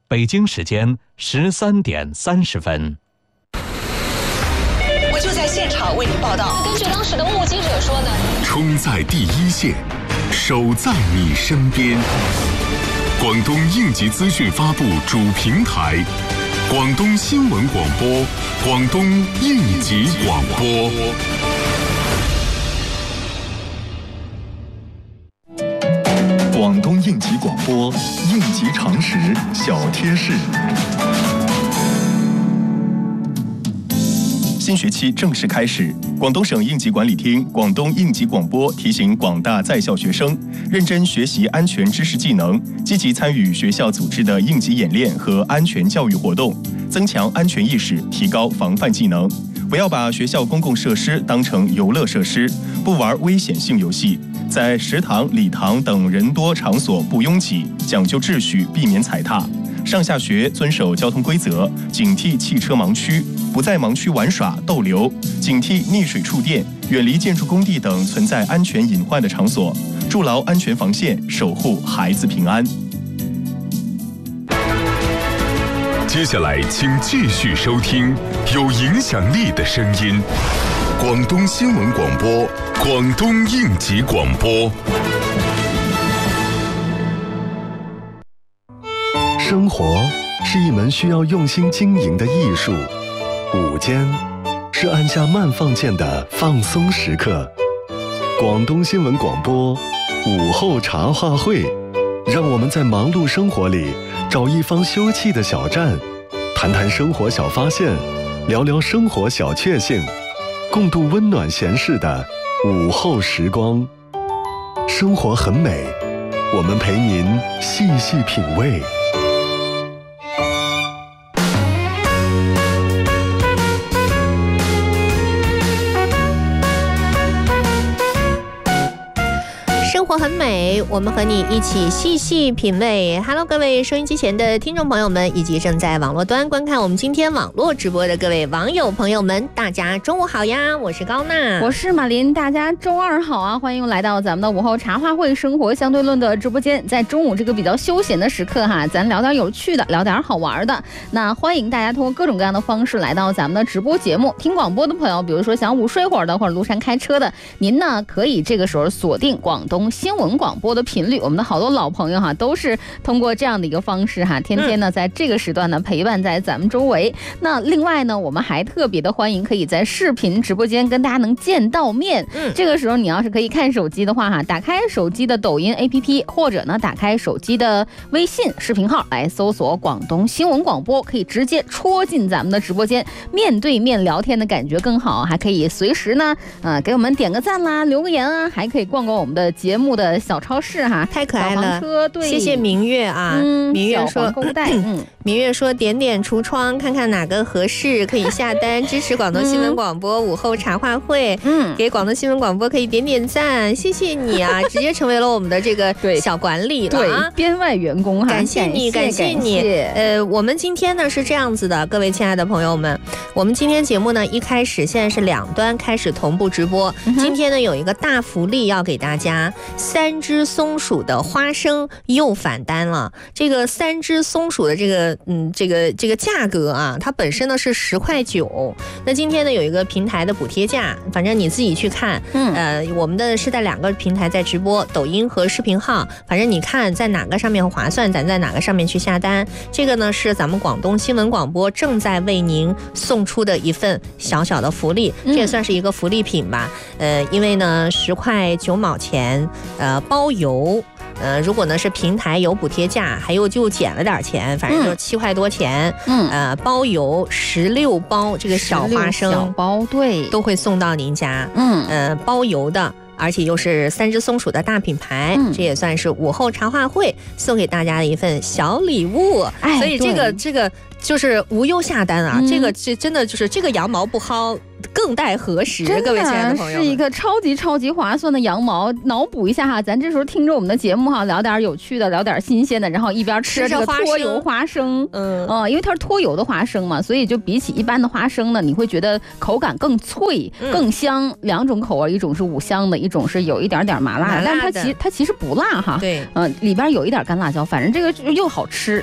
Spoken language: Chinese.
北京时间13点30分。 我就在现场为您报道。 根据当时的目击者说呢， 冲在第一线，守在你身边。广东应急资讯发布主平台，广东新闻广播，广东应急广播。 广东应急广播，应急常识小贴士。新学期正式开始，广东省应急管理厅、广东应急广播提醒广大在校学生，认真学习安全知识技能，积极参与学校组织的应急演练和安全教育活动，增强安全意识，提高防范技能。不要把学校公共设施当成游乐设施，不玩危险性游戏。在食堂、礼堂等人多场所不拥挤，讲究秩序，避免踩踏。上下学遵守交通规则，警惕汽车盲区，不在盲区玩耍逗留，警惕溺水触电，远离建筑工地等存在安全隐患的场所，筑牢安全防线，守护孩子平安。 接下来，请继续收听有影响力的声音。广东新闻广播，广东应急广播。 生活是一门需要用心经营的艺术，午间是按下慢放键的放松时刻。广东新闻广播午后茶话会，让我们在忙碌生活里找一方休憩的小站，谈谈生活小发现，聊聊生活小确幸，共度温暖闲适的午后时光。生活很美，我们陪您细细品味。 生活很美，我们和你一起细细品味。Hello， 各位收音机前的听众朋友们，以及正在网络端观看我们今天网络直播的各位网友朋友们，大家中午好呀！我是高娜， 我是马林，大家周二好啊！欢迎来到咱们的午后茶话会生活相对论的直播间。在中午这个比较休闲的时刻哈，咱聊点有趣的，聊点好玩的。那欢迎大家通过各种各样的方式来到咱们的直播节目。听广播的朋友，比如说想午睡会儿的，或者路上开车的，您呢可以这个时候锁定广东新闻广播的频率。我们的好多老朋友哈，都是通过这样的一个方式哈，天天呢在这个时段呢陪伴在咱们周围。那另外呢，我们还特别的欢迎可以在视频直播间跟大家能见到面。这个时候你要是可以看手机的话哈，打开手机的抖音 APP， 或者呢打开手机的微信视频号来搜索广东新闻广播，可以直接戳进咱们的直播间，面对面聊天的感觉更好。还可以随时呢给我们点个赞啦，留个言啊，还可以逛逛我们的节目的小超市哈， 太可爱了。 对， 谢谢明月啊。明月说购物袋， 明月说点点橱窗，看看哪个合适，可以下单支持广东新闻广播午后茶话会。给广东新闻广播可以点点赞，谢谢你啊，直接成为了我们的这个小管理了啊， 对，编外员工哈， 感谢你，感谢你。我们今天呢是这样子的，各位亲爱的朋友们，我们今天节目呢一开始现在是两端开始同步直播。今天呢有一个大福利要给大家，3只松鼠的花生又返单了。这个3只松鼠的这个价格啊，它本身呢是10.9块。那今天呢有一个平台的补贴价，反正你自己去看。我们的是在2个平台在直播，抖音和视频号，反正你看在哪个上面划算，咱在哪个上面去下单。这个呢是咱们广东新闻广播正在为您送出的一份小小的福利，这也算是一个福利品吧。因为呢10.9块包邮。如果呢是平台有补贴价，还有就减了点钱，反正就7块多钱。包邮16包这个小花生， 小包对， 都会送到您家。包邮的。而且又是3只松鼠的大品牌，这也算是午后茶话会送给大家的一份小礼物。所以这个就是无忧下单啊，这真的就是这个羊毛不薅更待何时？各位亲爱的朋友们， 是一个超级划算的羊毛。脑补一下哈，咱这时候听着我们的节目哈，聊点有趣的，聊点新鲜的，然后一边吃这个脱油花生，因为它是脱油的花生嘛，所以就比起一般的花生呢，你会觉得口感更脆、更香。2种口味，一种是五香的，一种是有一点麻辣的，但是它其实不辣哈。 对， 里边有一点干辣椒，反正这个又好吃。